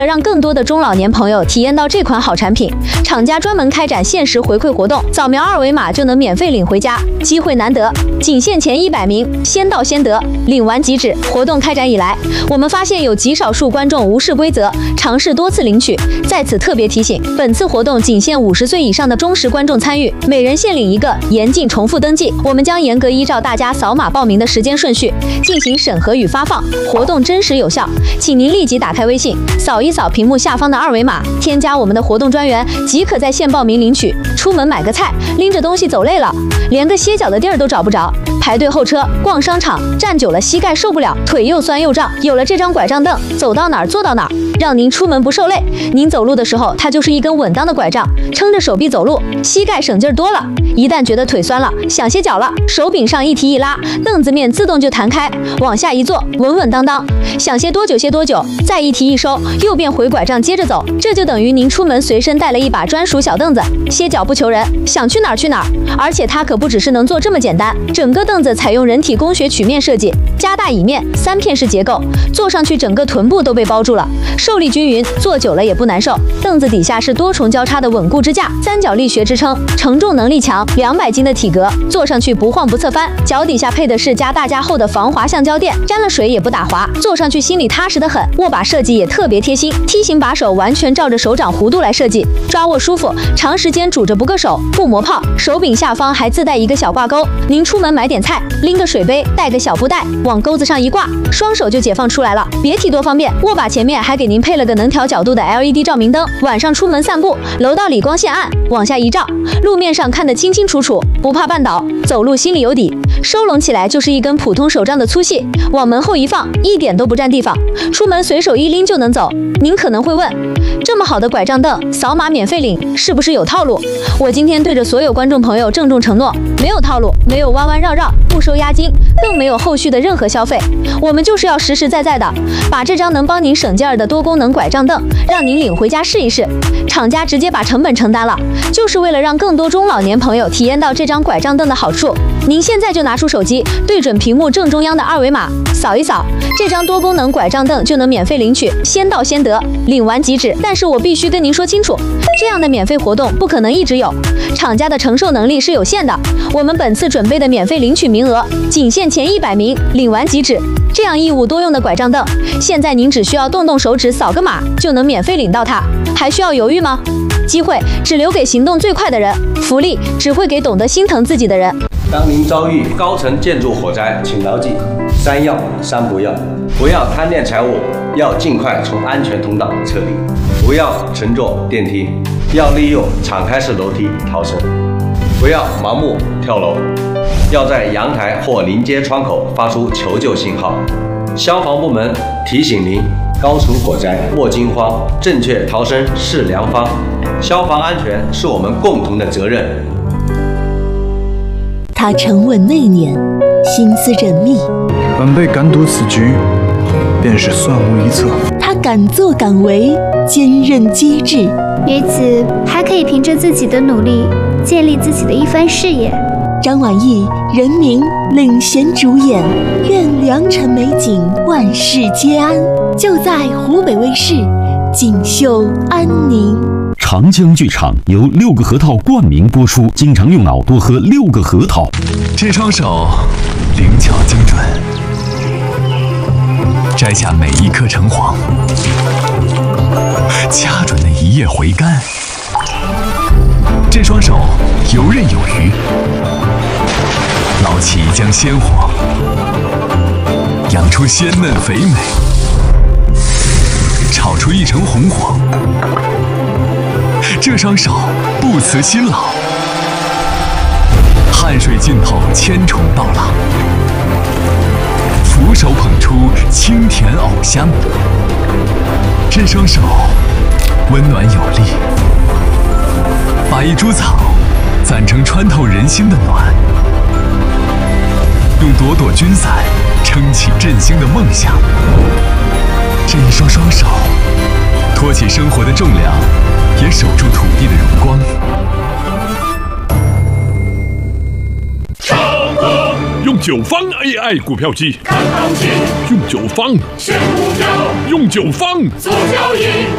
让更多的中老年朋友体验到这款好产品，厂家专门开展限时回馈活动，扫描二维码就能免费领回家，机会难得，仅限前100名，先到先得，领完即止。活动开展以来，我们发现有极少数观众无视规则，尝试多次领取。在此特别提醒，本次活动仅限50岁以上的忠实观众参与，每人限领1个，严禁重复登记。我们将严格依照大家扫码报名的时间顺序进行审核与发放，活动真实有效，请您立即打开微信，扫一扫屏幕下方的二维码，添加我们的活动专员，即可在线报名领取。出门买个菜，拎着东西走累了，连个歇脚的地儿都找不着，排队候车、逛商场，站久了膝盖受不了，腿又酸又胀。有了这张拐杖凳，走到哪儿坐到哪儿，让您出门不受累。您走路的时候，它就是一根稳当的拐杖，撑着手臂走路，膝盖省劲儿多了。一旦觉得腿酸了，想歇脚了，手柄上一提一拉，凳子面自动就弹开，往下一坐，稳稳当当。想歇多久歇多久，再一提一收，又变回拐杖接着走。这就等于您出门随身带了一把专属小凳子，歇脚不求人，想去哪儿去哪儿。而且它可不只是能坐这么简单，整个凳子采用人体工学曲面设计，加大椅面，3片式结构，坐上去整个臀部都被包住了，受力均匀，坐久了也不难受。凳子底下是多重交叉的稳固支架，3角力学支撑，承重能力强，200斤的体格，坐上去不晃不侧翻。脚底下配的是加大加厚的防滑橡胶垫，沾了水也不打滑，坐上去心里踏实得很。握把设计也特别贴心，梯形把手完全照着手掌弧度来设计，抓握舒服，长时间拄着不硌手，不磨泡。手柄下方还自带一个小挂钩，您出门买点菜，拎个水杯，带个小布袋，往钩子上一挂，双手就解放出来了，别提多方便。握把前面还给您配了个能调角度的 LED 照明灯，晚上出门散步，楼道里光线暗，往下一照，路面上看得清清楚楚，不怕绊倒，走路心里有底。收拢起来就是一根普通手杖的粗细，往门后一放，一点都不占地方，出门随手一拎就能走。您可能会问，这么好的拐杖凳，扫码免费领，是不是有套路？我今天对着所有观众朋友郑重承诺，没有套路，没有弯弯绕绕，不收押金，更没有后续的任何消费。我们就是要实实在在的把这张能帮您省劲儿的多功能拐杖凳让您领回家试一试。厂家直接把成本承担了，就是为了让更多中老年朋友体验到这张拐杖凳的好处。您现在就拿出手机，对准屏幕正中央的二维码，扫一扫，这张多功能拐杖凳就能免费领取，先到先得，领完即止。但是我必须跟您说清楚，这样的免费活动不可能一直有，厂家的承受能力是有限的。我们本次准备的免费领取名额仅限前100名，领完即止。这样一物多用的拐杖凳，现在您只需要动动手指扫个码就能免费领到它，还需要犹豫吗？机会只留给行动最快的人，福利只会给懂得心疼自己的人。 当您遭遇高层建筑火灾，请牢记3要3不要：不要贪恋财物，要尽快从安全通道撤离；不要乘坐电梯，要利用敞开式楼梯逃生；不要盲目跳楼，要在阳台或临街窗口发出求救信号。消防部门提醒您：高层火灾莫惊慌，正确逃生是良方。消防安全是我们共同的责任。 他沉稳内敛，心思缜密。 本辈敢赌此局，便是算无一策。 他敢作敢为，坚韧机智。 于此还可以凭着自己的努力，建立自己的一番事业。 张晚意、任明领衔主演，愿良辰美景万事皆安，就在湖北卫视锦绣安宁。 长江剧场由6个核桃冠名播出，经常用脑多喝6个核桃。 这双手灵巧精准，摘下每一颗橙黄，掐准那一叶回甘。这双手游刃有余，捞起一江鲜活，养出鲜嫩肥美，炒出一城红火。这双手不辞辛劳，汗水浸透千重稻浪，俯手捧出清甜藕香。这双手温暖有力，把一株草攒成穿透人心的暖，用朵朵菌伞撑起振兴的梦想。这一双双手托起生活的重量，也守住土地的荣光。 用9方 AI 股票机看行情，用9方选股票，用9方做交易。